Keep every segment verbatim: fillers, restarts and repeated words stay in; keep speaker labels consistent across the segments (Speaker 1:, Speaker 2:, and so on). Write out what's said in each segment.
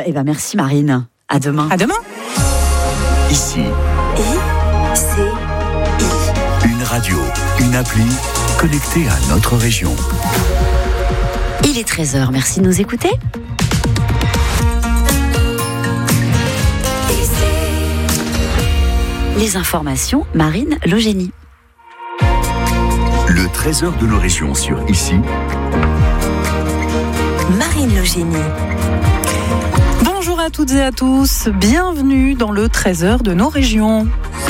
Speaker 1: et ben merci Marine. À demain.
Speaker 2: À demain.
Speaker 3: Ici.
Speaker 1: I, C, I.
Speaker 3: Une radio, une appli connectée à notre région.
Speaker 1: Il est treize heures, merci de nous écouter. Les informations, Marine Logénie.
Speaker 3: Le trésor de nos régions sur Ici.
Speaker 1: Marine Logénie.
Speaker 2: Bonjour à toutes et à tous, bienvenue dans le treize heures de nos régions.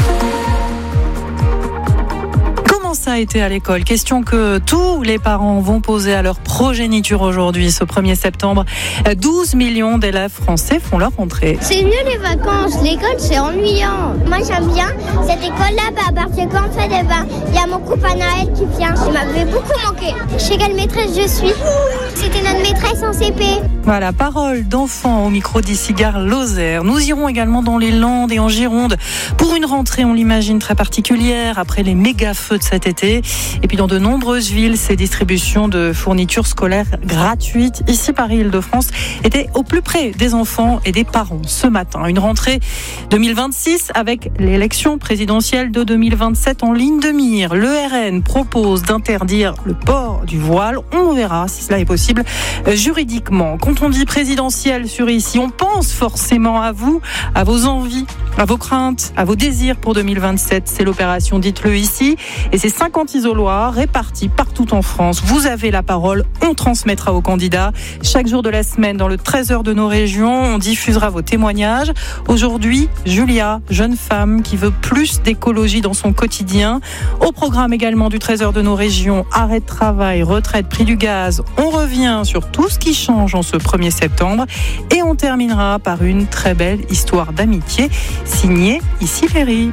Speaker 2: Comment ça a été à l'école? Question que tous les parents vont poser à leur progéniture aujourd'hui, ce premier septembre. douze millions d'élèves français font leur entrée.
Speaker 4: C'est mieux les vacances, l'école c'est ennuyant. Moi j'aime bien cette école-là bah, parce que quand on fait des bains, il y a mon copain Naël qui vient. Il m'avait beaucoup manqué. Chez quelle maîtresse je suis? C'était notre maîtresse en C P.
Speaker 2: Voilà, parole d'enfant au micro d'ici Gare Lozère. Nous irons également dans les Landes et en Gironde pour une rentrée, on l'imagine, très particulière après les méga feux de cet été. Et puis dans de nombreuses villes, ces distributions de fournitures scolaires gratuites, ici Paris-Île-de-France, étaient au plus près des enfants et des parents ce matin. Une rentrée deux mille vingt-six avec l'élection présidentielle de deux mille vingt-sept en ligne de mire. Le R N propose d'interdire le port du voile. On verra si cela est possible juridiquement. Quand on dit présidentielle sur Ici, on pense forcément à vous, à vos envies, à vos craintes, à vos désirs pour deux mille vingt-sept. C'est l'opération Dites-le Ici. Et c'est cinquante isoloirs répartis partout en France. Vous avez la parole, on transmettra aux candidats. Chaque jour de la semaine, dans le treize heures de nos régions, on diffusera vos témoignages. Aujourd'hui, Julia, jeune femme qui veut plus d'écologie dans son quotidien. Au programme également du treize heures de nos régions, arrêt de travail, retraite, prix du gaz. On revient sur tout ce qui change en ce premier septembre. Et on terminera par une très belle histoire d'amitié signée Ici Ferry.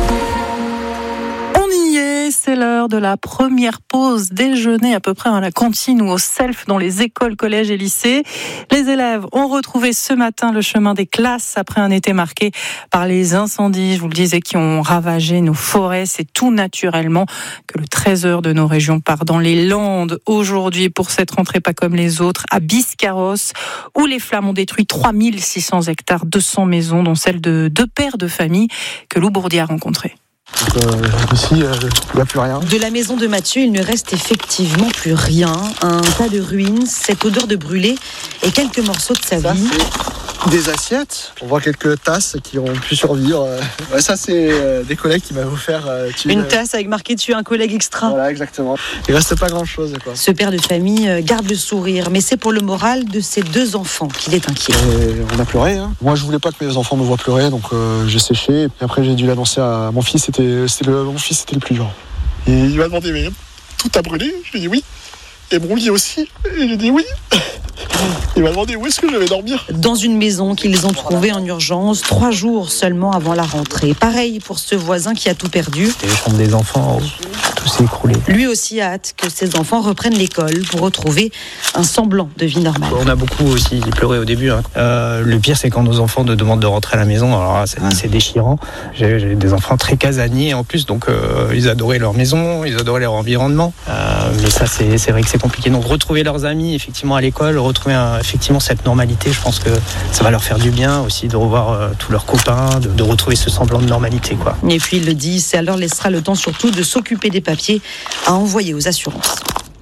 Speaker 2: C'est l'heure de la première pause déjeuner à peu près à la cantine ou au self dans les écoles, collèges et lycées. Les élèves ont retrouvé ce matin le chemin des classes après un été marqué par les incendies, je vous le disais, qui ont ravagé nos forêts. C'est tout naturellement que le treize heures de nos régions part dans les Landes aujourd'hui pour cette rentrée pas comme les autres à Biscarrosse où les flammes ont détruit trois mille six cents hectares, deux cents maisons dont celle de deux pères de famille que Lou Bourdi a rencontrés.
Speaker 5: Donc, euh, ici, il euh, n'y a plus rien.
Speaker 6: De la maison de Mathieu, il ne reste effectivement plus rien. Un tas de ruines, cette odeur de brûlé et quelques morceaux de sa
Speaker 5: ça,
Speaker 6: vie.
Speaker 5: C'est des assiettes. On voit quelques tasses qui ont pu survivre. Ouais, ça, c'est euh, des collègues qui m'avaient offert. Euh, tu,
Speaker 6: Une
Speaker 5: euh...
Speaker 6: tasse avec marqué dessus un collègue extra.
Speaker 5: Voilà, exactement. Il reste pas grand-chose, quoi.
Speaker 6: Ce père de famille garde le sourire, mais c'est pour le moral de ses deux enfants qu'il est inquiet.
Speaker 5: Et on a pleuré. Hein. Moi, je voulais pas que mes enfants me voient pleurer, donc euh, j'ai séché. Et puis après, j'ai dû l'annoncer à mon fils. C'était, c'était le, mon fils, c'était le plus genre. Et il m'a demandé, mais tout a brûlé? Je lui ai dit oui. Et mon lit aussi? Et j'ai dit oui. Il m'a demandé où est-ce que je vais dormir.
Speaker 6: Dans une maison qu'ils ont trouvée en urgence, trois jours seulement avant la rentrée. Pareil pour ce voisin qui a tout perdu.
Speaker 7: Les chambres des enfants, tout s'est écroulé.
Speaker 6: Lui aussi a hâte que ses enfants reprennent l'école pour retrouver un semblant de vie normale.
Speaker 7: On a beaucoup aussi pleuré au début. Hein. Euh, le pire, c'est quand nos enfants nous demandent de rentrer à la maison. Alors là, c'est, c'est déchirant. J'ai, j'ai des enfants très casaniers en plus, donc euh, ils adoraient leur maison, ils adoraient leur environnement. Euh, mais ça, c'est, c'est vrai que c'est compliqué. Donc retrouver leurs amis, effectivement, à l'école, retrouver un, effectivement cette normalité, je pense que ça va leur faire du bien aussi de revoir euh, tous leurs copains, de, de retrouver ce semblant de normalité, quoi.
Speaker 6: Et puis il le dit, ça leur laissera le temps surtout de s'occuper des papiers à envoyer aux assurances.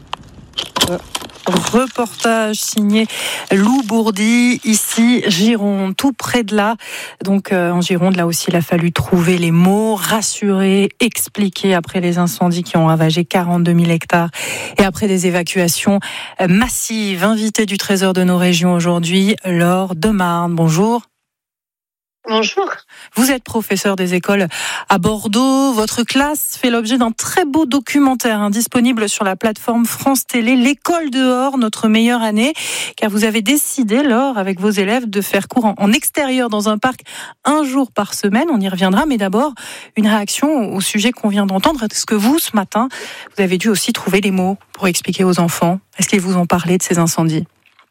Speaker 2: Reportage signé Lou Bourdi, ici Gironde, tout près de là. Donc euh, en Gironde, là aussi, il a fallu trouver les mots, rassurer, expliquer après les incendies qui ont ravagé quarante-deux mille hectares et après des évacuations massives. Invité du treize heures de nos régions aujourd'hui, Laure Demarne. Bonjour.
Speaker 8: Bonjour.
Speaker 2: Vous êtes professeur des écoles à Bordeaux. Votre classe fait l'objet d'un très beau documentaire hein, disponible sur la plateforme France Télé, L'école dehors, notre meilleure année, car vous avez décidé, Laure, avec vos élèves, de faire cours en, en extérieur dans un parc un jour par semaine. On y reviendra, mais d'abord, une réaction au sujet qu'on vient d'entendre. Est-ce que vous, ce matin, vous avez dû aussi trouver les mots pour expliquer aux enfants? Est-ce qu'ils vous ont parlé de ces incendies?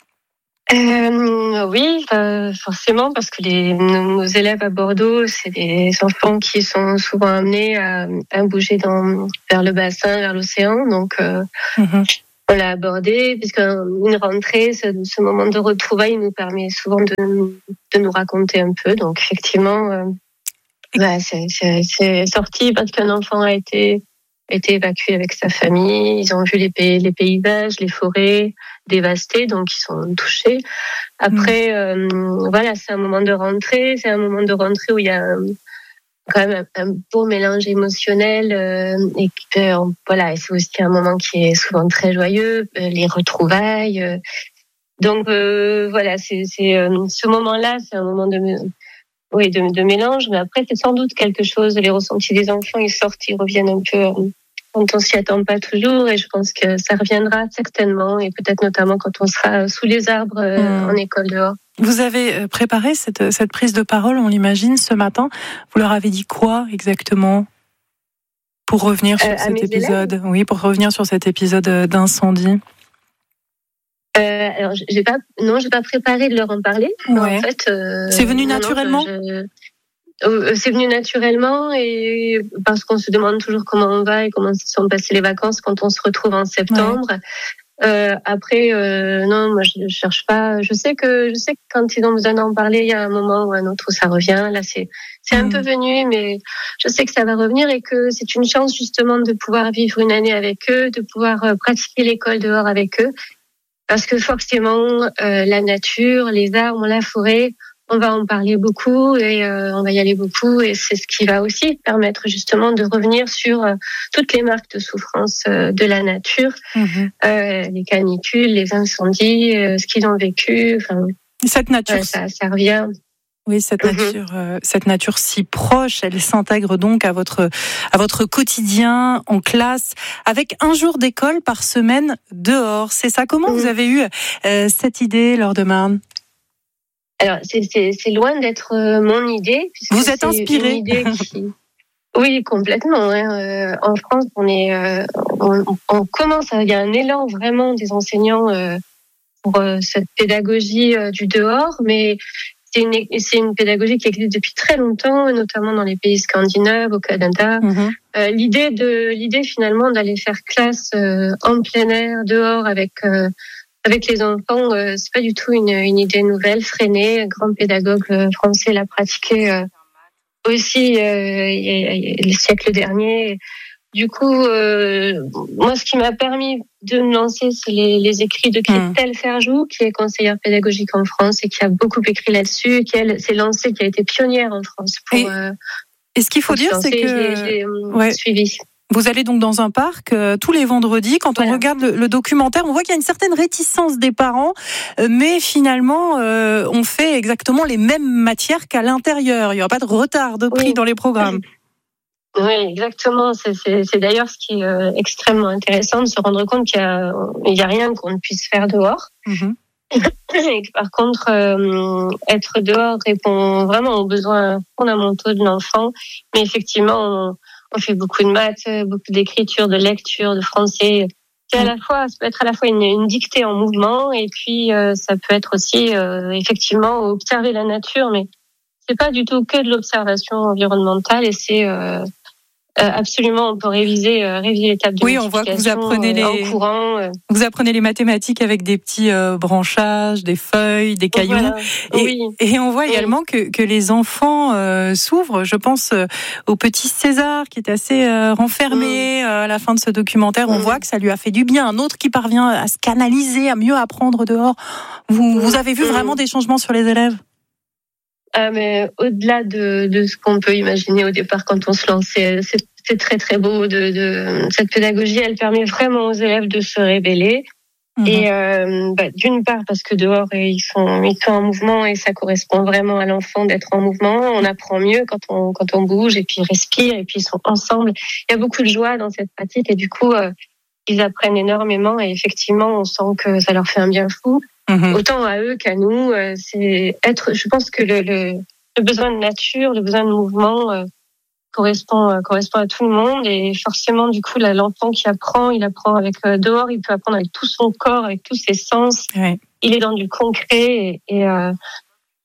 Speaker 8: Euh, oui, euh, forcément, parce que les, nos, nos élèves à Bordeaux, c'est des enfants qui sont souvent amenés à, à bouger dans, vers le bassin, vers l'océan. Donc, euh, mmh. on l'a abordé, puisqu'une rentrée, ce, ce moment de retrouvailles nous permet souvent de, de nous raconter un peu. Donc effectivement, euh, bah, c'est, c'est, c'est sorti parce qu'un enfant a été, été évacué avec sa famille. Ils ont vu les, pays, les paysages, les forêts dévastées, donc ils sont touchés. Après, mmh. euh, voilà, c'est un moment de rentrée. C'est un moment de rentrée où il y a un, quand même un, un beau mélange émotionnel euh, et euh, voilà, c'est aussi un moment qui est souvent très joyeux, euh, les retrouvailles. Euh, donc euh, voilà, c'est, c'est euh, ce moment-là, c'est un moment de oui de, de mélange, mais après c'est sans doute quelque chose. Les ressentis des enfants, ils sortent, ils reviennent un peu euh, quand on s'y attend pas toujours, et je pense que ça reviendra certainement, et peut-être notamment quand on sera sous les arbres euh, mmh. en école dehors.
Speaker 2: Vous avez préparé cette, cette prise de parole, on l'imagine, ce matin. Vous leur avez dit quoi exactement pour revenir sur euh, cet épisode élèves. Oui, pour revenir sur cet épisode d'incendie.
Speaker 8: Euh, alors, j'ai pas, non, j'ai pas préparé de leur en parler.
Speaker 2: Ouais.
Speaker 8: En fait, euh,
Speaker 2: c'est venu naturellement.
Speaker 8: Non, je, je, c'est venu naturellement, et parce qu'on se demande toujours comment on va et comment se sont passées les vacances quand on se retrouve en septembre. Ouais. Euh, après, euh, non, moi je cherche pas. Je sais que je sais que quand ils ont besoin d'en parler, il y a un moment ou un autre où ça revient. Là, c'est c'est mmh. un peu venu, mais je sais que ça va revenir et que c'est une chance justement de pouvoir vivre une année avec eux, de pouvoir euh, pratiquer l'école dehors avec eux, parce que forcément, euh, la nature, les arbres, la forêt, on va en parler beaucoup et euh, on va y aller beaucoup, et c'est ce qui va aussi permettre justement de revenir sur euh, toutes les marques de souffrance euh, de la nature, mmh. euh, les canicules, les incendies, euh, ce qu'ils ont vécu. Enfin,
Speaker 2: cette nature,
Speaker 8: euh, ça, ça revient.
Speaker 2: Oui, cette mmh. nature, euh, cette nature si proche, elle s'intègre donc à votre à votre quotidien en classe, avec un jour d'école par semaine dehors. C'est ça. Comment mmh. vous avez eu euh, cette idée, Laure de Marne?
Speaker 8: Alors, c'est, c'est, c'est loin d'être euh, mon idée.
Speaker 2: Vous êtes inspirée.
Speaker 8: Qui... Oui, complètement. Hein. Euh, en France, on est, euh, on, on commence. Il y a un élan vraiment des enseignants euh, pour euh, cette pédagogie euh, du dehors, mais c'est une, c'est une pédagogie qui existe depuis très longtemps, notamment dans les pays scandinaves, au Canada. Mmh. Euh, l'idée de, l'idée finalement d'aller faire classe euh, en plein air, dehors, avec euh, Avec les enfants, euh, c'est pas du tout une, une idée nouvelle. Freinet, grand pédagogue français, l'a pratiqué euh, aussi euh, le siècle dernier. Du coup, euh, moi, ce qui m'a permis de me lancer, c'est les, les écrits de Christelle mmh. Ferjou, qui est conseillère pédagogique en France et qui a beaucoup écrit là-dessus, qui elle, s'est lancée, qui a été pionnière en France. Pour,
Speaker 2: et, euh, et ce qu'il faut dire, c'est que
Speaker 8: j'ai, j'ai ouais. suivi.
Speaker 2: Vous allez donc dans un parc euh, tous les vendredis. Quand voilà. on regarde le, le documentaire, on voit qu'il y a une certaine réticence des parents, euh, mais finalement, euh, on fait exactement les mêmes matières qu'à l'intérieur. Il n'y aura pas de retard de prix oui. dans les programmes.
Speaker 8: Oui, exactement. C'est, c'est, c'est d'ailleurs ce qui est euh, extrêmement intéressant, de se rendre compte qu'il n'y a, a rien qu'on ne puisse faire dehors. Mm-hmm. Et que, par contre, euh, être dehors répond vraiment aux besoins fondamentaux de l'enfant. Mais effectivement, on, On fait beaucoup de maths, beaucoup d'écriture, de lecture, de français. C'est à la fois, ça peut être à la fois une, une dictée en mouvement, et puis euh, ça peut être aussi euh, effectivement observer la nature, mais c'est pas du tout que de l'observation environnementale, et c'est euh, Euh, absolument, on peut réviser, euh, réviser les tables de
Speaker 2: oui, on voit que vous apprenez les
Speaker 8: en courant. Euh.
Speaker 2: Vous apprenez les mathématiques avec des petits euh, branchages, des feuilles, des cailloux. Voilà. Et,
Speaker 8: oui.
Speaker 2: et on voit
Speaker 8: oui.
Speaker 2: également que, que les enfants euh, s'ouvrent. Je pense euh, au petit César qui est assez euh, renfermé mmh. euh, à la fin de ce documentaire. On mmh. voit que ça lui a fait du bien. Un autre qui parvient à se canaliser, à mieux apprendre dehors. Vous, mmh. vous avez vu mmh. vraiment des changements sur les élèves?
Speaker 8: Ah, mais au-delà de, de ce qu'on peut imaginer au départ quand on se lance, c'est, c'est très très beau. De, de, cette pédagogie, elle permet vraiment aux élèves de se révéler. Mmh. Et euh, bah, d'une part parce que dehors ils sont, ils sont en mouvement, et ça correspond vraiment à l'enfant d'être en mouvement. On apprend mieux quand on, quand on bouge, et puis respire, et puis ils sont ensemble. Il y a beaucoup de joie dans cette pratique, et du coup euh, ils apprennent énormément, et effectivement on sent que ça leur fait un bien fou. Mmh. Autant à eux qu'à nous, euh, c'est être. Je pense que le, le, le besoin de nature, le besoin de mouvement euh, correspond euh, correspond à tout le monde, et forcément du coup là, l'enfant qui apprend, il apprend avec euh, dehors, il peut apprendre avec tout son corps, avec tous ses sens.
Speaker 2: Ouais.
Speaker 8: Il est dans du concret, et, et, euh,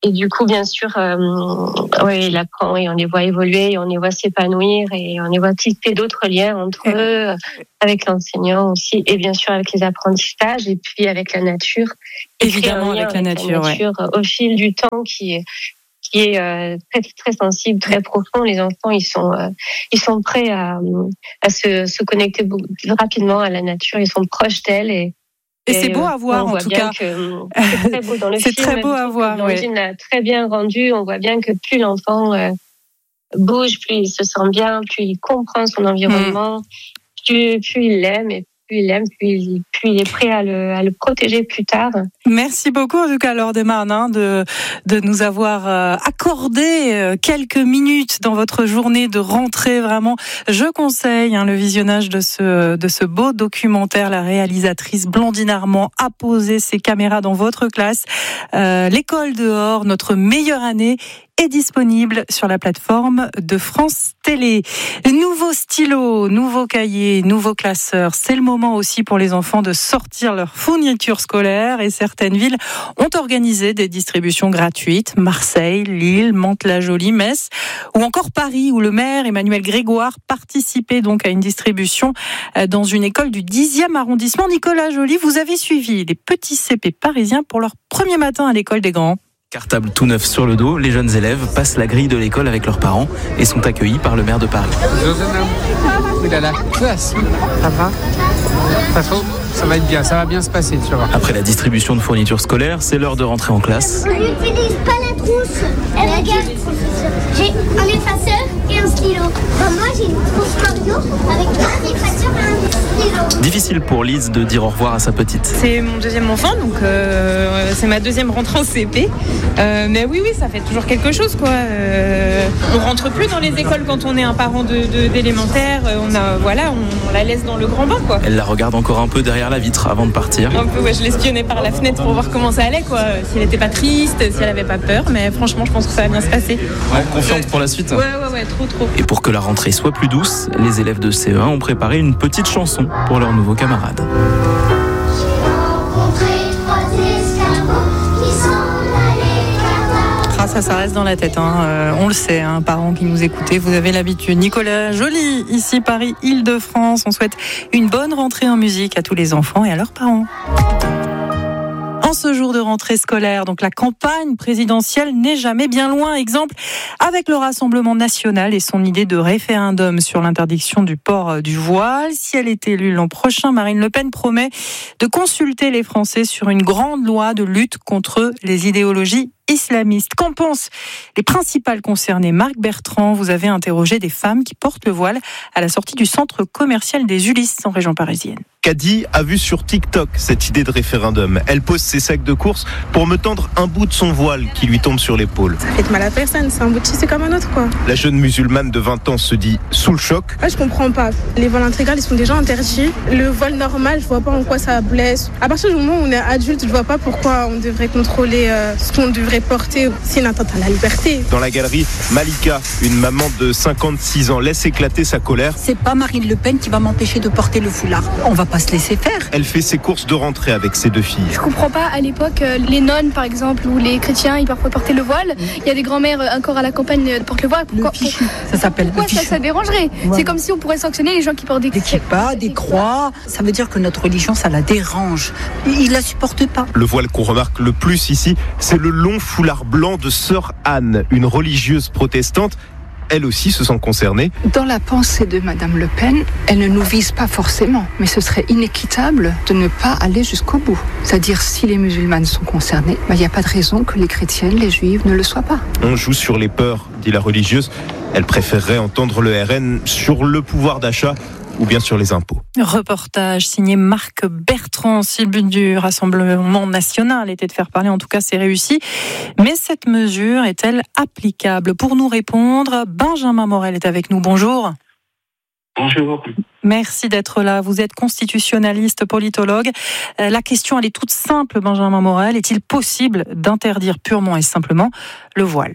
Speaker 8: Et du coup, bien sûr, euh, ouais, il apprend, et on les voit évoluer, on les voit s'épanouir, et on les voit tisser d'autres liens entre eux, avec l'enseignant aussi, et bien sûr avec les apprentissages, et puis avec la nature.
Speaker 2: Évidemment, avec la
Speaker 8: avec
Speaker 2: nature,
Speaker 8: la nature
Speaker 2: ouais.
Speaker 8: Au fil du temps, qui est qui est euh, très très sensible, très profond. Les enfants, ils sont euh, ils sont prêts à à se se connecter rapidement à la nature. Ils sont proches d'elle, et
Speaker 2: Et, et c'est beau à voir, en tout cas.
Speaker 8: Que, c'est très beau dans le
Speaker 2: c'est
Speaker 8: film.
Speaker 2: très beau à voir.
Speaker 8: Blandine
Speaker 2: ouais.
Speaker 8: l'a très bien rendu. On voit bien que plus l'enfant euh, bouge, plus il se sent bien, plus il comprend son environnement, mmh. plus, plus il l'aime, et plus il l'aime, plus il, plus il est prêt à le, à le protéger plus tard.
Speaker 2: Merci beaucoup, en tout cas, Laure Desmarnes, hein, de, de nous avoir euh, accordé euh, quelques minutes dans votre journée de rentrée. Vraiment, je conseille hein, le visionnage de ce, de ce beau documentaire. La réalisatrice Blandine Armand a posé ses caméras dans votre classe. Euh, L'école dehors, notre meilleure année, est disponible sur la plateforme de France Télé. Nouveau stylo, nouveau cahier, nouveau classeur. C'est le moment aussi pour les enfants de sortir leur fourniture scolaire, et certaines villes ont organisé des distributions gratuites. Marseille, Lille, Mantes-la-Jolie, Metz ou encore Paris, où le maire Emmanuel Grégoire participait donc à une distribution dans une école du dixième arrondissement. Nicolas Joly, vous avez suivi les petits C P parisiens pour leur premier matin à l'école des grands.
Speaker 9: Cartable tout neuf sur le dos, les jeunes élèves passent la grille de l'école avec leurs parents et sont accueillis par le maire de Paris.
Speaker 10: Il a la classe. Ça va ? Pas trop ? Ça va être bien, ça va bien se passer, tu vois.
Speaker 9: Après la distribution de fournitures scolaires, c'est l'heure de rentrer en classe.
Speaker 4: On n'utilise pas la trousse. Elle regarde. J'ai un effaceur et un stylo. Enfin, moi, j'ai une trousse Mario avec un effaceur et un stylo.
Speaker 9: Difficile pour Lise de dire au revoir à sa petite.
Speaker 11: C'est mon deuxième enfant, donc euh, c'est ma deuxième rentrée en C P. Euh, mais oui, oui, ça fait toujours quelque chose, quoi. Euh, on rentre plus dans les écoles quand on est un parent de, de, d'élémentaire. On a, voilà, on, on la laisse dans le grand bain, quoi.
Speaker 9: Elle la regarde encore un peu derrière la vitre avant de partir.
Speaker 11: Un peu, ouais, je l'espionnais par la fenêtre pour voir comment ça allait, quoi. Si elle n'était pas triste, si elle n'avait pas peur, mais franchement, je pense que ça va bien se passer.
Speaker 9: Ouais, confiante pour la suite.
Speaker 11: Ouais, ouais, ouais, trop, trop.
Speaker 9: Et pour que la rentrée soit plus douce, les élèves de C E un ont préparé une petite chanson pour leurs nouveaux camarades.
Speaker 2: Ah, ça, ça reste dans la tête, hein. euh, on le sait, hein, parents qui nous écoutez, vous avez l'habitude. Nicolas Joly, ici Paris, Île-de-France. On souhaite une bonne rentrée en musique à tous les enfants et à leurs parents. En ce jour de rentrée scolaire, donc la campagne présidentielle n'est jamais bien loin. Exemple avec le Rassemblement national et son idée de référendum sur l'interdiction du port du voile. Si elle est élue l'an prochain, Marine Le Pen promet de consulter les Français sur une grande loi de lutte contre les idéologies islamistes. Qu'en pensent les principales concernées? Marc Bertrand, vous avez interrogé des femmes qui portent le voile à la sortie du centre commercial des Ulysses en région parisienne.
Speaker 12: Caddy a vu sur TikTok cette idée de référendum. Elle pose ses sacs de course pour me tendre un bout de son voile qui lui tombe sur l'épaule.
Speaker 13: Ça fait de mal à personne, c'est un bout de tissu comme un autre, quoi.
Speaker 12: La jeune musulmane de vingt ans se dit sous le choc.
Speaker 13: Ouais, je comprends pas. Les voiles intégrales, ils sont déjà interdits. Le voile normal, je vois pas en quoi ça blesse. À partir du moment où on est adulte, je vois pas pourquoi on devrait contrôler euh, ce qu'on devrait porter. C'est une atteinte à la liberté.
Speaker 12: Dans la galerie, Malika, une maman de cinquante-six ans, laisse éclater sa colère.
Speaker 14: C'est pas Marine Le Pen qui va m'empêcher de porter le foulard. On va pas se laisser faire.
Speaker 12: Elle fait ses courses de rentrée avec ses deux filles.
Speaker 15: Je comprends pas, à l'époque, les nonnes par exemple, ou les chrétiens, ils parfois portaient le voile. Il y a des grands-mères encore à la campagne portent le voile. Pourquoi,
Speaker 14: le pichou, ça s'appelle
Speaker 15: pourquoi
Speaker 14: le pichou.
Speaker 15: ça, ça dérangerait?
Speaker 14: Ouais.
Speaker 15: C'est comme si on pourrait sanctionner les gens qui portent des,
Speaker 14: des kippas, des croix. Ça veut dire que notre religion, ça la dérange. Ils la supportent pas.
Speaker 12: Le voile qu'on remarque le plus ici, c'est le long foulard blanc de sœur Anne, une religieuse protestante. Elle aussi se sent concernée.
Speaker 16: Dans la pensée de Madame Le Pen, elle ne nous vise pas forcément, mais ce serait inéquitable de ne pas aller jusqu'au bout. C'est-à-dire, si les musulmanes sont concernées, il n'y a pas de raison que les chrétiennes, les juives ne le soient pas.
Speaker 12: On joue sur les peurs, dit la religieuse. Elle préférerait entendre le R N sur le pouvoir d'achat ou bien sur les impôts.
Speaker 2: Reportage signé Marc Bertrand. Si le but du Rassemblement national était de faire parler, en tout cas c'est réussi. Mais cette mesure est-elle applicable? Pour nous répondre, Benjamin Morel est avec nous. Bonjour.
Speaker 17: Bonjour.
Speaker 2: Merci d'être là. Vous êtes constitutionnaliste, politologue. La question, elle est toute simple, Benjamin Morel. Est-il possible d'interdire purement et simplement le voile?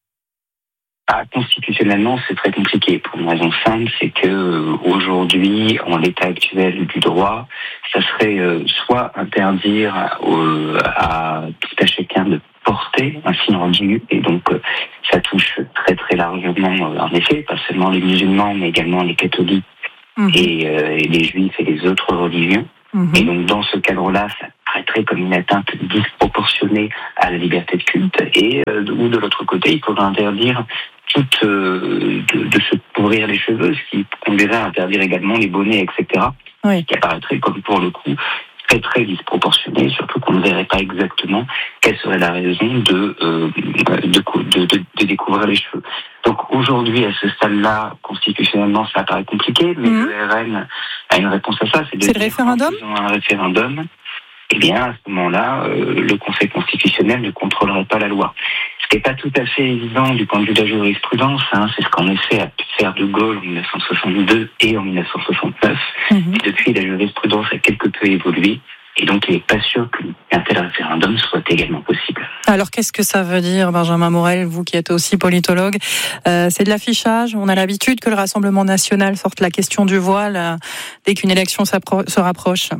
Speaker 17: Ah, constitutionnellement, c'est très compliqué pour une raison simple, c'est que euh, aujourd'hui, en l'état actuel du droit, ça serait euh, soit interdire euh, à tout à chacun de porter un signe religieux. Et donc, euh, ça touche très très largement, euh, en effet, pas seulement les musulmans, mais également les catholiques mmh. et, euh, et les juifs et les autres religions. Mmh. Et donc, dans ce cadre-là, ça paraîtrait comme une atteinte disproportionnée à la liberté de culte. Et euh, ou de l'autre côté, il faudra interdire toute, euh, de, de se couvrir les cheveux, ce qui conduirait à interdire également les bonnets, et cetera. Oui. Ce qui apparaîtrait comme, pour le coup, très très disproportionné, surtout qu'on ne verrait pas exactement quelle serait la raison de, euh, de, de, de, de découvrir les cheveux. Donc aujourd'hui, à ce stade-là, constitutionnellement, ça paraît compliqué, mais mmh. le R N a une réponse à ça.
Speaker 2: C'est, de c'est le référendum ?
Speaker 17: Ils ont un référendum. Eh bien, à ce moment-là, euh, le Conseil constitutionnel ne contrôlerait pas la loi. Ce qui n'est pas tout à fait évident du point de vue de la jurisprudence, hein, c'est ce qu'en effet a pu faire De Gaulle en dix-neuf cent soixante-deux et en dix-neuf cent soixante-neuf. Mmh. Et depuis, la jurisprudence a quelque peu évolué. Et donc, il n'est pas sûr qu'un tel référendum soit également possible.
Speaker 2: Alors, qu'est-ce que ça veut dire, Benjamin Morel, vous qui êtes aussi politologue ? euh, C'est de l'affichage. On a l'habitude que le Rassemblement national sorte la question du voile euh, dès qu'une élection se rapproche.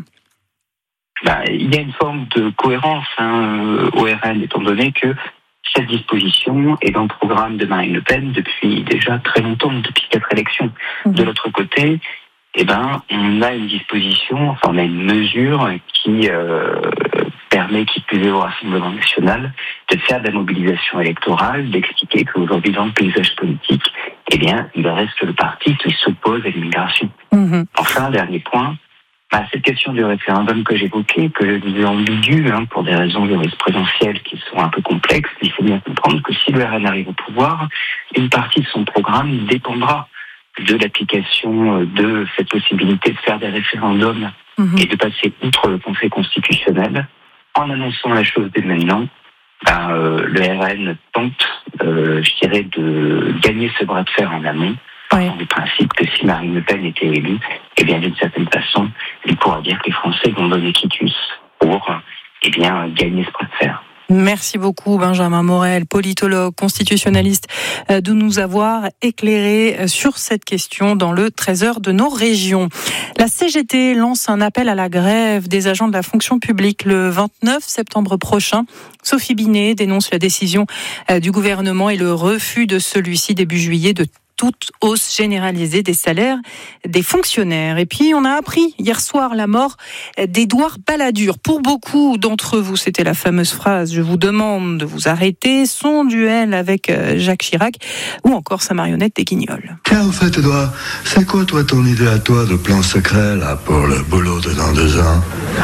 Speaker 17: Ben, il y a une forme de cohérence hein, au R N, étant donné que cette disposition est dans le programme de Marine Le Pen depuis déjà très longtemps, depuis quatre élections. Mmh. De l'autre côté, eh ben, on a une disposition, enfin on a une mesure qui euh, permet, qui plus est au Rassemblement national, de faire de la mobilisation électorale, d'expliquer qu'aujourd'hui dans le paysage politique, eh bien, il reste le parti qui s'oppose à l'immigration. Mmh. Enfin, dernier point, bah, cette question du référendum que j'évoquais, que je disais ambigu, hein, pour des raisons jurisprudentielles qui sont un peu complexes, il faut bien comprendre que si le R N arrive au pouvoir, une partie de son programme dépendra de l'application de cette possibilité de faire des référendums mmh. et de passer outre le Conseil constitutionnel. En annonçant la chose dès maintenant, bah, euh, le R N tente, euh, je dirais, de gagner ce bras de fer en amont, partant oui. du principe que si Marine Le Pen était élue, eh bien, d'une certaine façon, il pourra dire que les Français vont donner quitus pour, eh bien, gagner ce bras de fer.
Speaker 2: Merci beaucoup Benjamin Morel, politologue, constitutionnaliste, de nous avoir éclairé sur cette question dans le treize heures de nos régions. La C G T lance un appel à la grève des agents de la fonction publique le vingt-neuf septembre prochain. Sophie Binet dénonce la décision du gouvernement et le refus de celui-ci début juillet de toute hausse généralisée des salaires des fonctionnaires. Et puis, on a appris hier soir la mort d'Édouard Balladur. Pour beaucoup d'entre vous, c'était la fameuse phrase « Je vous demande de vous arrêter », son duel avec Jacques Chirac ou encore sa marionnette des Guignols.
Speaker 18: Tiens, au fait, Édouard, c'est quoi, toi, ton idée à toi de plan secret, là, pour le boulot de dans deux ans ?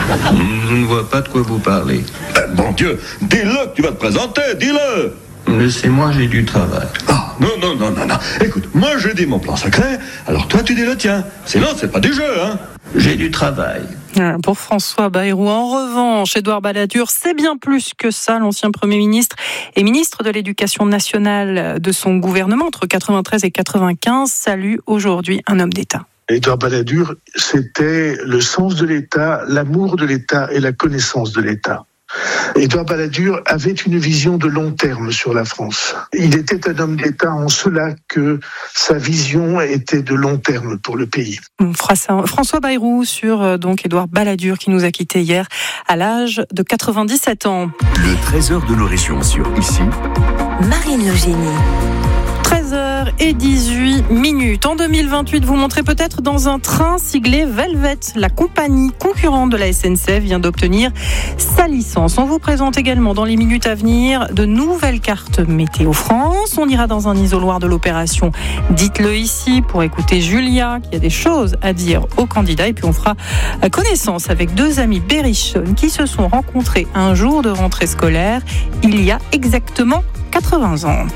Speaker 19: Je ne vois pas de quoi vous parlez.
Speaker 18: Ben, bon Dieu, dis-le que tu vas te présenter, dis-le !
Speaker 19: Laissez-moi, j'ai du travail.
Speaker 18: Ah, non, non, non, non, non. Écoute, moi je dis mon plan secret, alors toi tu dis le tien. Sinon, c'est pas du jeu, hein.
Speaker 19: J'ai du travail.
Speaker 2: Pour François Bayrou, en revanche, Édouard Balladur, c'est bien plus que ça. L'ancien Premier ministre et ministre de l'Éducation nationale de son gouvernement entre quatre-vingt-treize et quatre-vingt-quinze salue aujourd'hui un homme d'État.
Speaker 20: Édouard Balladur, c'était le sens de l'État, l'amour de l'État et la connaissance de l'État. Édouard Balladur avait une vision de long terme sur la France. Il était un homme d'État en cela que sa vision était de long terme pour le pays.
Speaker 2: François Bayrou sur donc Édouard Balladur qui nous a quittés hier à l'âge de quatre-vingt-dix-sept ans.
Speaker 3: Le treize heures de nos régions sur Ici,
Speaker 1: Marine Logénie.
Speaker 2: treize heures dix-huit minutes. En deux mille vingt-huit, vous montrez peut-être dans un train siglé Velvet. La compagnie concurrente de la S N C F vient d'obtenir sa licence. On vous présente également dans les minutes à venir de nouvelles cartes Météo France. On ira dans un isoloir de l'opération Dites-le ici pour écouter Julia qui a des choses à dire aux candidats. Et puis on fera connaissance avec deux amis berrichonnes qui se sont rencontrés un jour de rentrée scolaire il y a exactement quatre-vingts ans.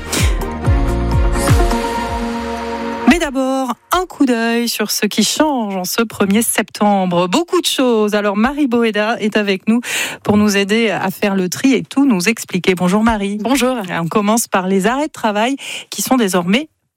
Speaker 2: Mais d'abord, un coup d'œil sur ce qui change en ce premier septembre. Beaucoup de choses. Alors Marie Boéda est avec nous pour nous aider à faire le tri et tout nous expliquer. Bonjour Marie.
Speaker 21: Bonjour.
Speaker 2: On commence par les arrêts de travail qui sont désormais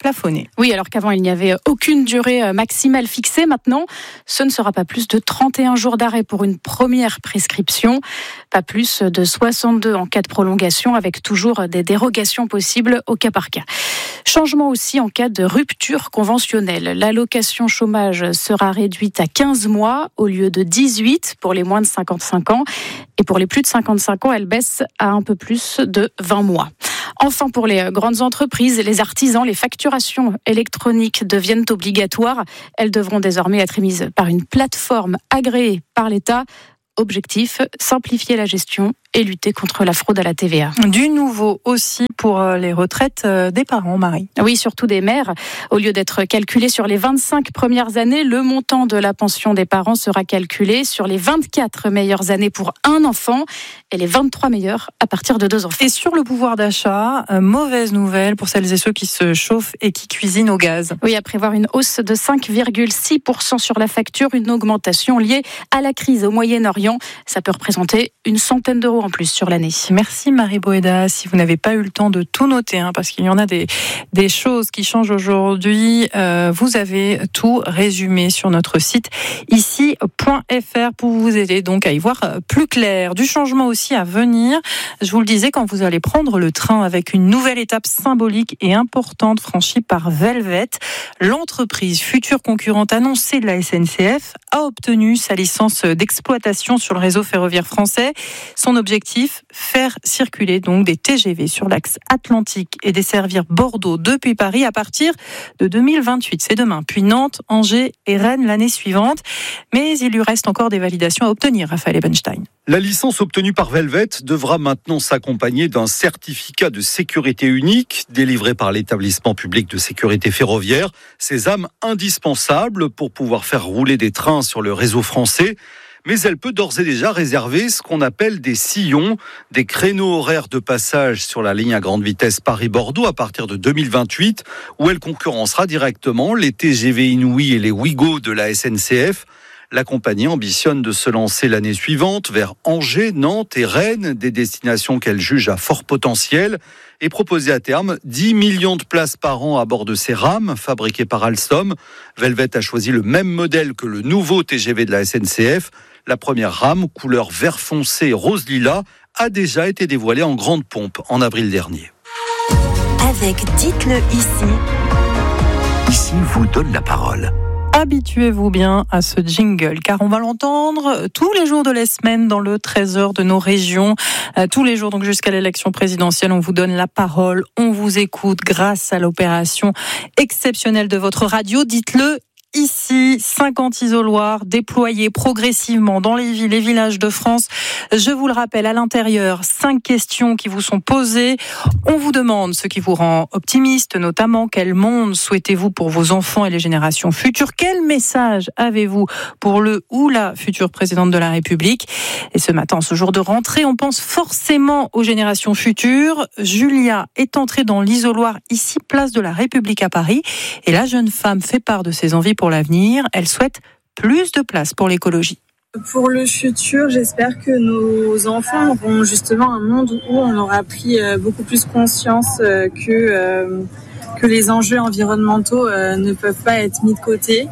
Speaker 2: plafonné.
Speaker 21: Oui, alors qu'avant, il n'y avait aucune durée maximale fixée. Maintenant, ce ne sera pas plus de trente et un jours d'arrêt pour une première prescription, pas plus de soixante-deux en cas de prolongation, avec toujours des dérogations possibles au cas par cas. Changement aussi en cas de rupture conventionnelle. L'allocation chômage sera réduite à quinze mois au lieu de dix-huit pour les moins de cinquante-cinq ans. Et pour les plus de cinquante-cinq ans, elle baisse à un peu plus de vingt mois. Enfin, pour les grandes entreprises, les artisans, les facturations électroniques deviennent obligatoires. Elles devront désormais être émises par une plateforme agréée par l'État. Objectif, simplifier la gestion et lutter contre la fraude à la T V A.
Speaker 2: Du nouveau aussi pour les retraites des parents, Marie.
Speaker 21: Oui, surtout des mères. Au lieu d'être calculé sur les vingt-cinq premières années, le montant de la pension des parents sera calculé sur les vingt-quatre meilleures années pour un enfant et les vingt-trois meilleures à partir de deux enfants.
Speaker 2: Et sur le pouvoir d'achat, euh, mauvaise nouvelle pour celles et ceux qui se chauffent et qui cuisinent au gaz.
Speaker 21: Oui, à prévoir une hausse de cinq virgule six pour cent sur la facture, une augmentation liée à la crise au Moyen-Orient. Ça peut représenter une centaine d'euros en plus sur l'année.
Speaker 2: Merci Marie Boéda. Si vous n'avez pas eu le temps de tout noter, hein, parce qu'il y en a des, des choses qui changent aujourd'hui, euh, vous avez tout résumé sur notre site ici point f r pour vous aider donc à y voir plus clair. Du changement aussi à venir. Je vous le disais, quand vous allez prendre le train avec une nouvelle étape symbolique et importante franchie par Velvet, l'entreprise future concurrente annoncée de la S N C F a obtenu sa licence d'exploitation sur le réseau ferroviaire français. Son objectif, faire circuler donc des T G V sur l'axe Atlantique et desservir Bordeaux depuis Paris à partir de deux mille vingt-huit. C'est demain. Puis Nantes, Angers et Rennes l'année suivante. Mais il lui reste encore des validations à obtenir, Raphaël Ebenstein.
Speaker 22: La licence obtenue par Velvet devra maintenant s'accompagner d'un certificat de sécurité unique délivré par l'établissement public de sécurité ferroviaire. Sésame indispensable pour pouvoir faire rouler des trains sur le réseau français. Mais elle peut d'ores et déjà réserver ce qu'on appelle des sillons, des créneaux horaires de passage sur la ligne à grande vitesse Paris-Bordeaux à partir de deux mille vingt-huit, où elle concurrencera directement les T G V Inouï et les Ouigo de la S N C F. La compagnie ambitionne de se lancer l'année suivante vers Angers, Nantes et Rennes, des destinations qu'elle juge à fort potentiel, et proposer à terme dix millions de places par an à bord de ces rames fabriquées par Alstom. Velvet a choisi le même modèle que le nouveau T G V de la S N C F. La première rame, couleur vert foncé et rose lilas, a déjà été dévoilée en grande pompe en avril dernier.
Speaker 1: Avec Dites-le ici.
Speaker 3: Ici vous donne la parole.
Speaker 2: Habituez-vous bien à ce jingle, car on va l'entendre tous les jours de la semaine dans le trésor de nos régions. Euh, tous les jours, donc jusqu'à l'élection présidentielle, on vous donne la parole, on vous écoute grâce à l'opération exceptionnelle de votre radio. Dites-le ici, cinquante isoloirs déployés progressivement dans les villes et villages de France. Je vous le rappelle, à l'intérieur, cinq questions qui vous sont posées. On vous demande ce qui vous rend optimiste, notamment quel monde souhaitez-vous pour vos enfants et les générations futures? Quel message avez-vous pour le ou la future présidente de la République? Et ce matin, ce jour de rentrée, on pense forcément aux générations futures. Julia est entrée dans l'isoloir ici, place de la République à Paris. Et la jeune femme fait part de ses envies pour l'avenir. Elle souhaite plus de place pour l'écologie.
Speaker 23: Pour le futur, j'espère que nos enfants auront justement un monde où on aura pris beaucoup plus conscience que, que les enjeux environnementaux ne peuvent pas être mis de côté.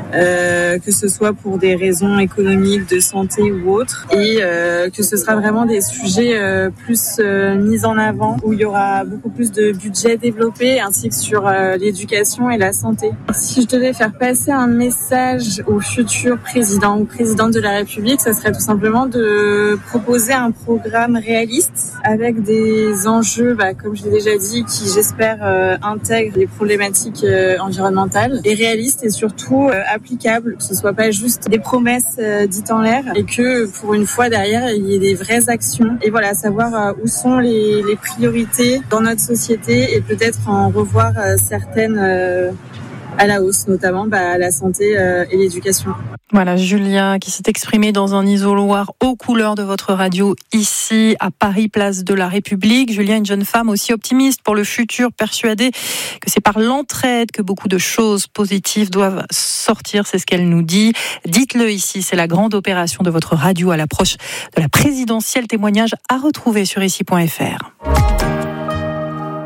Speaker 23: Euh, que ce soit pour des raisons économiques, de santé ou autres, et euh, que ce sera vraiment des sujets euh, plus euh, mis en avant, où il y aura beaucoup plus de budget développé, ainsi que sur euh, l'éducation et la santé. Si je devais faire passer un message au futur président ou présidente de la République, ça serait tout simplement de proposer un programme réaliste avec des enjeux, bah, comme je l'ai déjà dit, qui j'espère euh, intègrent les problématiques euh, environnementales, et réalistes et surtout euh, applicable, que ce soit pas juste des promesses euh, dites en l'air, et que pour une fois derrière il y ait des vraies actions, et voilà, savoir euh, où sont les, les priorités dans notre société, et peut-être en revoir euh, certaines euh, à la hausse, notamment bah, la santé euh, et l'éducation.
Speaker 2: Voilà, Julia qui s'est exprimée dans un isoloir aux couleurs de votre radio ici à Paris, place de la République. Julia, une jeune femme aussi optimiste pour le futur, persuadée que c'est par l'entraide que beaucoup de choses positives doivent sortir, c'est ce qu'elle nous dit. Dites-le ici, c'est la grande opération de votre radio à l'approche de la présidentielle. Témoignage à retrouver sur ici point f r.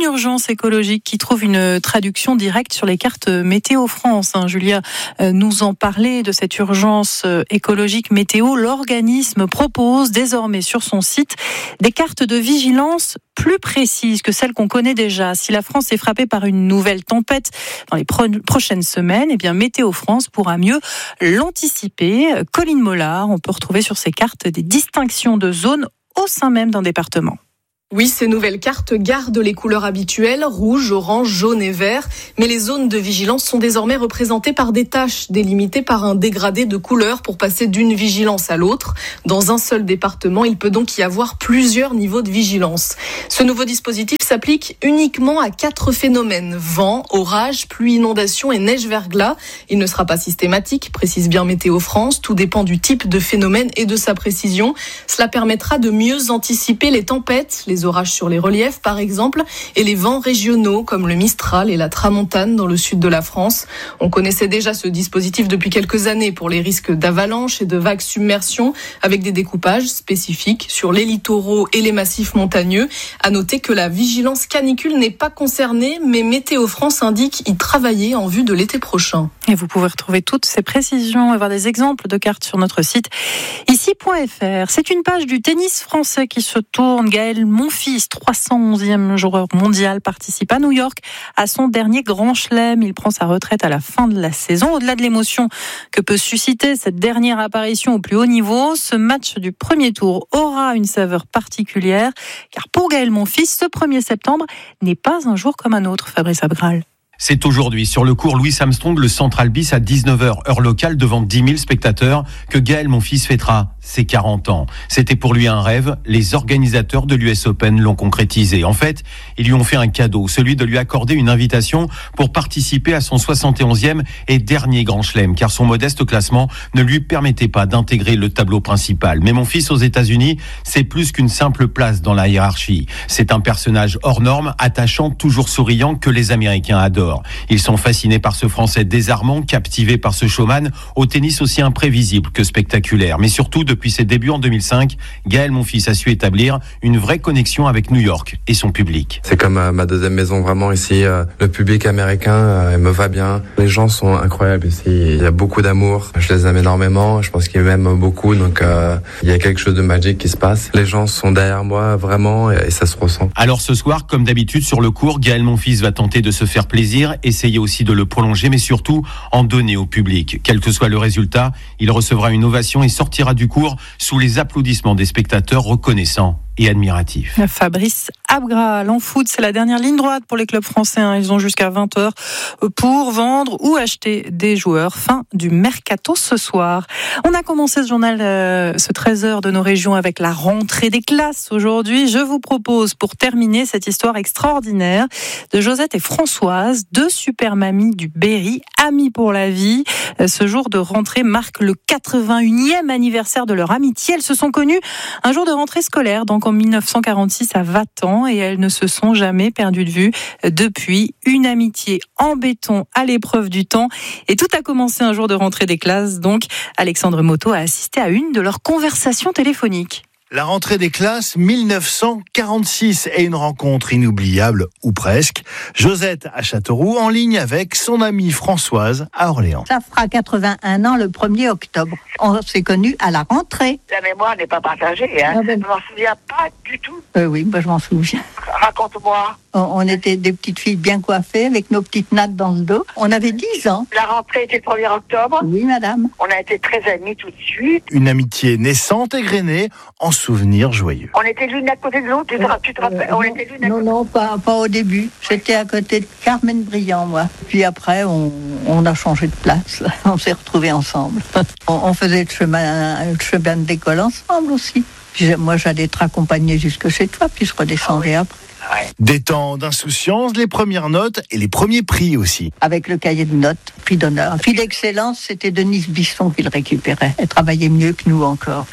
Speaker 2: une urgence écologique qui trouve une traduction directe sur les cartes Météo France. Julia nous en parlait de cette urgence écologique météo. L'organisme propose désormais sur son site des cartes de vigilance plus précises que celles qu'on connaît déjà. Si la France est frappée par une nouvelle tempête dans les pro- prochaines semaines, eh bien Météo France pourra mieux l'anticiper. Colline Mollard, on peut retrouver sur ces cartes des distinctions de zones au sein même d'un département.
Speaker 5: Oui, ces nouvelles cartes gardent les couleurs habituelles, rouge, orange, jaune et vert, mais les zones de vigilance sont désormais représentées par des taches délimitées par un dégradé de couleurs pour passer d'une vigilance à l'autre. Dans un seul département, il peut donc y avoir plusieurs niveaux de vigilance. Ce nouveau dispositif s'applique uniquement à quatre phénomènes: vent, orage, pluie, inondation et neige-verglas. Il ne sera pas systématique, précise bien Météo France. Tout dépend du type de phénomène et de sa précision. Cela permettra de mieux anticiper les tempêtes, les orages sur les reliefs par exemple, et les vents régionaux comme le Mistral et la Tramontane dans le sud de la France. On connaissait déjà ce dispositif depuis quelques années pour les risques d'avalanche et de vagues submersion, avec des découpages spécifiques sur les littoraux et les massifs montagneux. À noter que la vigilance canicule n'est pas concernée, mais Météo France indique y travailler en vue de l'été prochain.
Speaker 2: Et vous pouvez retrouver toutes ces précisions et voir des exemples de cartes sur notre site ici point f r. C'est une page du tennis français qui se tourne. Gaël Monfils, trois cent onzième joueur mondial, participe à New York à son dernier grand chelem. Il prend sa retraite à la fin de la saison. Au-delà de l'émotion que peut susciter cette dernière apparition au plus haut niveau, ce match du premier tour aura une saveur particulière, car pour Gaël Monfils, ce premier septembre n'est pas un jour comme un autre. Fabrice Abgral.
Speaker 6: C'est aujourd'hui, sur le cours Louis Armstrong, le Central Bis à dix-neuf heures, heure locale, devant dix mille spectateurs, que Gaël Monfils fêtera ses quarante ans. C'était pour lui un rêve. Les organisateurs de l'U S Open l'ont concrétisé. En fait, ils lui ont fait un cadeau, celui de lui accorder une invitation pour participer à son soixante et onzième et dernier grand chelem, car son modeste classement ne lui permettait pas d'intégrer le tableau principal. Mais Monfils aux États-Unis, c'est plus qu'une simple place dans la hiérarchie. C'est un personnage hors norme, attachant, toujours souriant, que les Américains adorent. Ils sont fascinés par ce Français désarmant, captivés par ce showman, au tennis aussi imprévisible que spectaculaire. Mais surtout, depuis ses débuts en deux mille cinq, Gaël Monfils a su établir une vraie connexion avec New York et son public.
Speaker 7: C'est comme euh, ma deuxième maison vraiment ici. Euh, le public américain euh, me va bien. Les gens sont incroyables ici. Il y a beaucoup d'amour. Je les aime énormément. Je pense qu'ils m'aiment beaucoup. Donc euh, il y a quelque chose de magique qui se passe. Les gens sont derrière moi vraiment et, et ça se ressent.
Speaker 6: Alors ce soir, comme d'habitude sur le court, Gaël Monfils va tenter de se faire plaisir, essayer aussi de le prolonger, mais surtout en donner au public. Quel que soit le résultat, il recevra une ovation et sortira du court sous les applaudissements des spectateurs reconnaissants et admiratif.
Speaker 2: Fabrice Abgral. En foot, c'est la dernière ligne droite pour les clubs français. Ils ont jusqu'à vingt heures pour vendre ou acheter des joueurs. Fin du mercato ce soir. On a commencé ce journal, euh, ce treize heures de nos régions avec la rentrée des classes. Aujourd'hui, je vous propose, pour terminer, cette histoire extraordinaire de Josette et Françoise, deux super mamies du Berry, amies pour la vie. Ce jour de rentrée marque le quatre-vingt-unième anniversaire de leur amitié. Elles se sont connues un jour de rentrée scolaire, donc en mille neuf cent quarante-six à Vatan, et elles ne se sont jamais perdues de vue depuis. Une amitié en béton à l'épreuve du temps. Et tout a commencé un jour de rentrée des classes. Donc, Alexandre Moto a assisté à une de leurs conversations téléphoniques.
Speaker 24: La rentrée des classes mille neuf cent quarante-six est une rencontre inoubliable, ou presque. Josette à Châteauroux en ligne avec son amie Françoise à Orléans.
Speaker 25: Ça fera quatre-vingt-un ans le premier octobre. On s'est connus à la rentrée.
Speaker 26: La mémoire n'est pas partagée, hein. Ah ben... Je ne m'en souviens pas du tout.
Speaker 25: Euh, oui, moi je m'en souviens.
Speaker 26: Raconte-moi.
Speaker 25: On, on était des petites filles bien coiffées avec nos petites nattes dans le dos. On avait dix ans.
Speaker 26: La rentrée était le premier octobre.
Speaker 25: Oui, madame.
Speaker 26: On a été très amis tout de suite.
Speaker 24: Une amitié naissante et grainée en souvenirs joyeux.
Speaker 26: On était l'une à côté de l'autre, tu te, euh, tu te rappelles euh, On était l'une à
Speaker 25: Non,
Speaker 26: côté.
Speaker 25: non, pas, pas au début. J'étais à côté de Carmen Briand, moi. Puis après, on, on a changé de place. On s'est retrouvés ensemble. On, on faisait le chemin, le chemin d'école ensemble aussi. Puis moi, j'allais te raccompagner jusque chez toi, puis je redescendais après.
Speaker 24: Ouais. Des temps d'insouciance, les premières notes et les premiers prix aussi.
Speaker 25: Avec le cahier de notes, prix d'honneur. Prix d'excellence, c'était Denise Bisson qui le récupérait. Elle travaillait mieux que nous encore.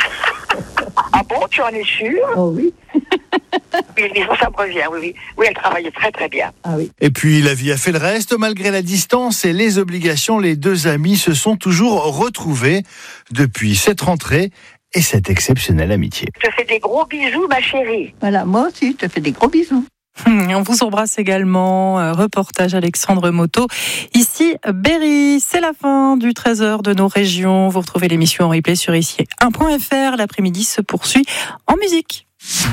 Speaker 26: Ah bon, tu en es sûr?
Speaker 25: Oh oui.
Speaker 26: Oui, ça me revient, oui, oui. Oui, elle travaillait très très bien.
Speaker 25: Ah oui.
Speaker 24: Et puis la vie a fait le reste. Malgré la distance et les obligations, les deux amis se sont toujours retrouvés depuis cette rentrée et cette exceptionnelle amitié.
Speaker 26: Je te fais des gros bisous, ma chérie.
Speaker 25: Voilà, moi aussi, je te fais des gros bisous.
Speaker 2: On vous embrasse également. Reportage Alexandre Moto. Ici, Berry. C'est la fin du treize heures de nos régions. Vous retrouvez l'émission en replay sur ici un point f r. L'après-midi se poursuit en musique.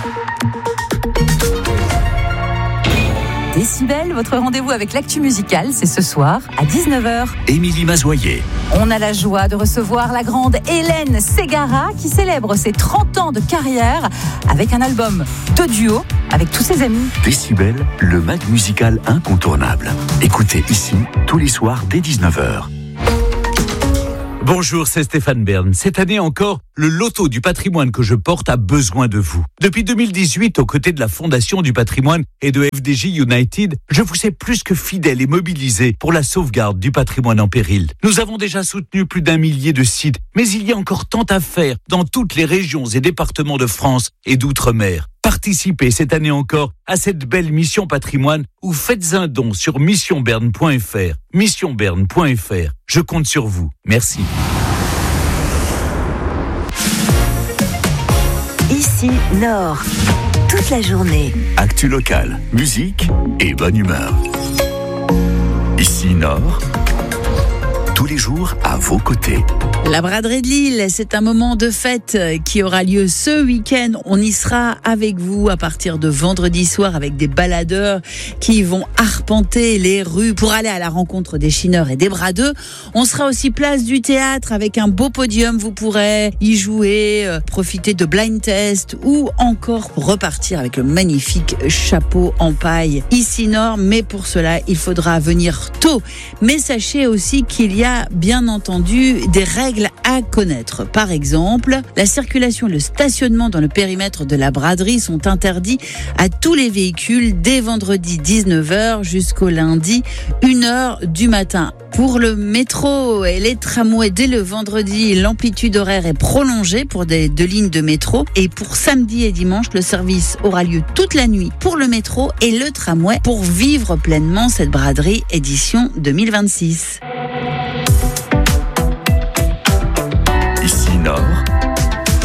Speaker 1: Décibel, votre rendez-vous avec l'actu musicale, c'est ce soir à dix-neuf heures.
Speaker 3: Émilie Mazoyer.
Speaker 1: On a la joie de recevoir la grande Hélène Ségara qui célèbre ses trente ans de carrière avec un album de duo avec tous ses amis.
Speaker 3: Décibel, le mag musical incontournable. Écoutez ici tous les soirs dès dix-neuf heures.
Speaker 4: Bonjour, c'est Stéphane Bern. Cette année encore, le loto du patrimoine que je porte a besoin de vous. Depuis deux mille dix-huit, aux côtés de la Fondation du patrimoine et de F D J United, je vous ai plus que fidèle et mobilisé pour la sauvegarde du patrimoine en péril. Nous avons déjà soutenu plus d'un millier de sites, mais il y a encore tant à faire dans toutes les régions et départements de France et d'outre-mer. Participez cette année encore à cette belle mission patrimoine ou faites un don sur mission berne point f r. mission berne point f r. Je compte sur vous. Merci.
Speaker 1: Ici, Nord. Toute la journée.
Speaker 3: Actu locale, musique et bonne humeur. Ici Nord. Tous les jours à vos côtés.
Speaker 8: La braderie de Lille, c'est un moment de fête qui aura lieu ce week-end. On y sera avec vous à partir de vendredi soir avec des baladeurs qui vont arpenter les rues pour aller à la rencontre des chineurs et des bradeux. On sera aussi place du théâtre avec un beau podium. Vous pourrez y jouer, euh, profiter de blind test ou encore repartir avec le magnifique chapeau en paille ici Nord. Mais pour cela, il faudra venir tôt. Mais sachez aussi qu'il y a bien entendu des règles à connaître. Par exemple, la circulation et le stationnement dans le périmètre de la braderie sont interdits à tous les véhicules dès vendredi dix-neuf heures jusqu'au lundi une heure du matin. Pour le métro et les tramways, dès le vendredi, l'amplitude horaire est prolongée pour des deux lignes de métro. Et pour samedi et dimanche, le service aura lieu toute la nuit pour le métro et le tramway pour vivre pleinement cette braderie édition deux mille vingt-six.